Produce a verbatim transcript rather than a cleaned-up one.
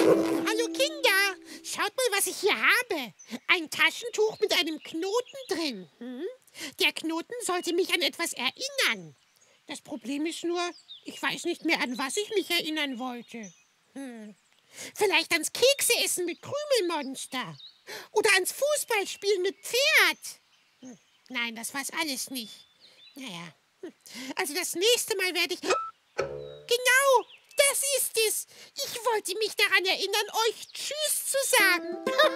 Hallo Kinder, schaut mal, was ich hier habe. Ein Taschentuch mit einem Knoten drin. Hm? Der Knoten sollte mich an etwas erinnern. Das Problem ist nur, ich weiß nicht mehr, an was ich mich erinnern wollte. Hm. Vielleicht ans Kekseessen mit Krümelmonster. Oder ans Fußballspielen mit Pferd. Hm. Nein, das war's alles nicht. Naja, hm. Also das nächste Mal werde ich... Genau, das ist es. Ich wollte mich daran erinnern, euch Tschüss zu sagen.